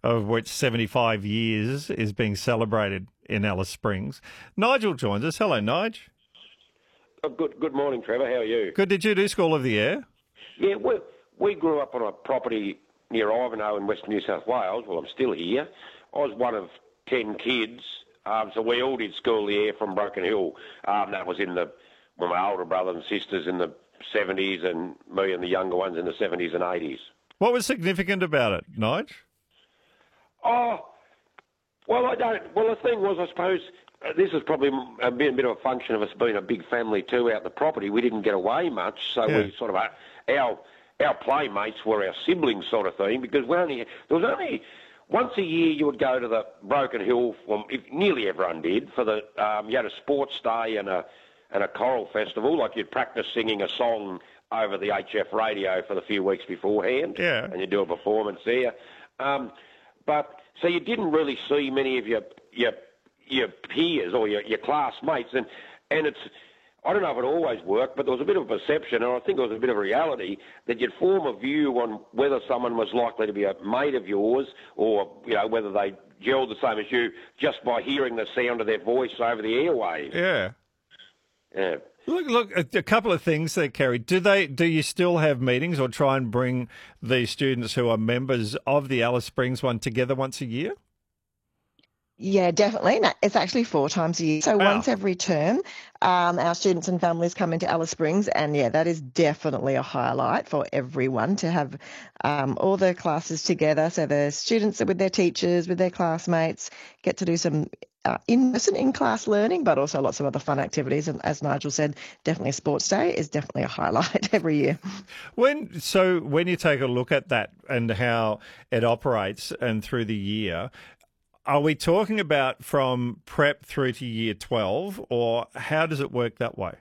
of which 75 years is being celebrated in Alice Springs. Nigel joins us. Hello, Nige. Good morning, Trevor. How are you? Good. Did you do School of the Air? Yeah, we grew up on a property near Ivanhoe in Western New South Wales. Well, I'm still here. I was one of 10 kids, so we all did School of the Air from Broken Hill. That was with my older brothers and sisters in the 70s and me and the younger ones in the 70s and 80s. What was significant about it, Nige? Oh, well, the thing was, I suppose, this is probably a bit of a function of us being a big family too out the property. We didn't get away much, so we sort of, our playmates were our siblings sort of thing, because there was only once a year you would go to the Broken Hill, nearly everyone did, for you had a sports day and a choral festival, like you'd practice singing a song over the HF radio for the few weeks beforehand, and you'd do a performance there. But so you didn't really see many of your peers or your classmates, and it's, I don't know if it always worked, but there was a bit of a perception, and I think it was a bit of a reality, that you'd form a view on whether someone was likely to be a mate of yours, or whether they gelled the same as you just by hearing the sound of their voice over the airwaves. Yeah. Yeah. Look, a couple of things there, Kerry. Do you still have meetings or try and bring the students who are members of the Alice Springs one together once a year? Yeah, definitely. No, it's actually 4 times a year. So once every term, our students and families come into Alice Springs, and that is definitely a highlight for everyone to have all the classes together. So the students are with their teachers, with their classmates, get to do some in-person, in-class learning, but also lots of other fun activities. And as Nigel said, definitely a sports day is definitely a highlight every year. When you take a look at that and how it operates and through the year, are we talking about from prep through to year 12, or how does it work that way?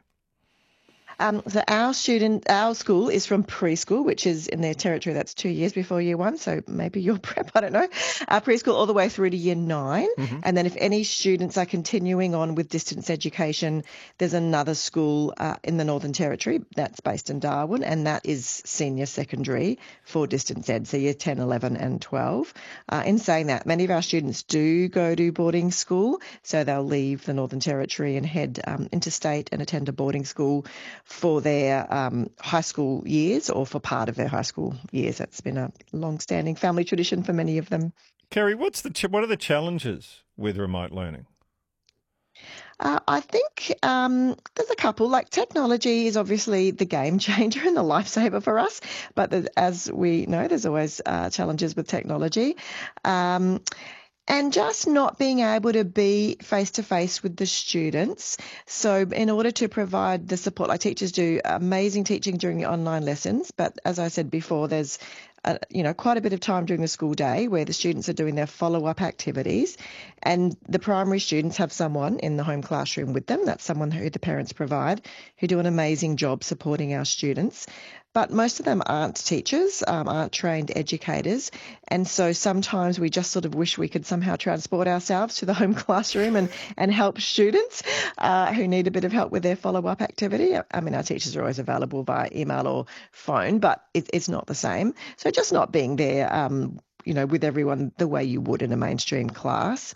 So our school is from preschool, which is in their territory. That's 2 years before year 1. So maybe your prep, I don't know. Preschool all the way through to year 9. Mm-hmm. And then if any students are continuing on with distance education, there's another school in the Northern Territory that's based in Darwin, and that is senior secondary for distance ed, so year 10, 11 and 12. In saying that, many of our students do go to boarding school, so they'll leave the Northern Territory and head interstate and attend a boarding school for their high school years, or for part of their high school years. That's been a long-standing family tradition for many of them. Kerry, what are the challenges with remote learning? I think there's a couple. Like, technology is obviously the game changer and the lifesaver for us, but as we know, there's always challenges with technology. And just not being able to be face-to-face with the students. So in order to provide the support, like, teachers do amazing teaching during the online lessons, but as I said before, there's quite a bit of time during the school day where the students are doing their follow-up activities, and the primary students have someone in the home classroom with them. That's someone who the parents provide, who do an amazing job supporting our students. But most of them aren't teachers, aren't trained educators. And so sometimes we just sort of wish we could somehow transport ourselves to the home classroom and help students who need a bit of help with their follow-up activity. I mean, our teachers are always available via email or phone, but it's not the same. So just not being there, with everyone the way you would in a mainstream class.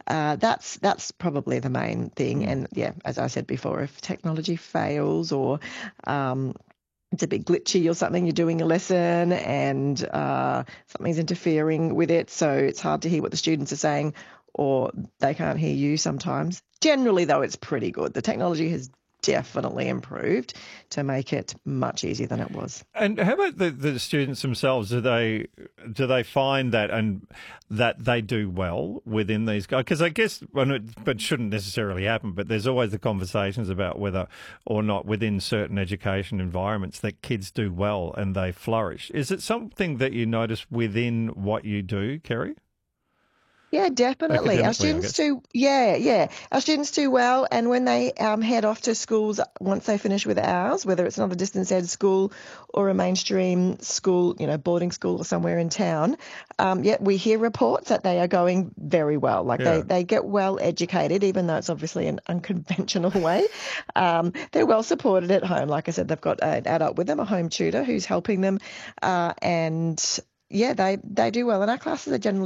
That's probably the main thing. And as I said before, if technology fails or it's a bit glitchy or something, you're doing a lesson and something's interfering with it, so it's hard to hear what the students are saying, or they can't hear you sometimes. Generally, though, it's pretty good. The technology has definitely improved to make it much easier than it was. And how about the students themselves? Do they find that and that they do well within these guys? Because I guess, but shouldn't necessarily happen, but there's always the conversations about whether or not within certain education environments that kids do well and they flourish. Is it something that you notice within what you do, Kerry? Yeah, definitely. Our students do. Our students do well, and when they head off to schools once they finish with ours, whether it's another distance ed school or a mainstream school, boarding school or somewhere in town, we hear reports that they are going very well. They get well educated, even though it's obviously an unconventional way. They're well supported at home. Like I said, they've got an adult with them, a home tutor who's helping them, and they do well. And our classes are generally